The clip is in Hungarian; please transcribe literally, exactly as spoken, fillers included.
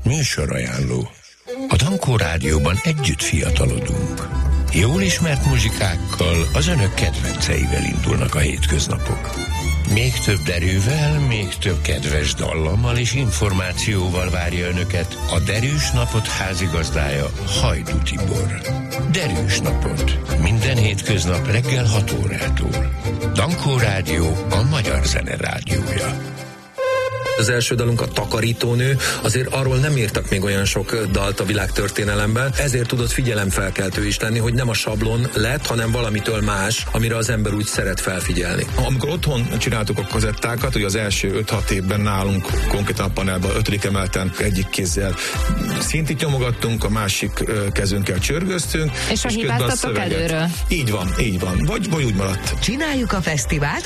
Műsorajánló. A Dankó Rádióban együtt fiatalodunk. Jól ismert muzsikákkal, az önök kedvenceivel indulnak a hétköznapok. Még több derűvel, még több kedves dallammal és információval várja önöket a Derűs Napot házigazdája, Hajdú Tibor. Derűs Napot. Minden hétköznap reggel hat órától. Dankó Rádió, a magyar zene rádiója. Az első dalunk a Takarítónő, azért arról nem írtak még olyan sok dalt a világtörténelemben, ezért tudott figyelemfelkeltő is lenni, hogy nem a sablon lett, hanem valamitől más, amire az ember úgy szeret felfigyelni. Amikor otthon csináltuk a kazettákat, ugye az első öt-hat évben nálunk konkrétan a panelban ötödik emelten egyik kézzel szintit nyomogattunk, a másik kezünkkel csörgöztünk. És, és a hibáztatok előről. Így van, így van. Vagy, vagy úgy maradt. Csináljuk a fesztivált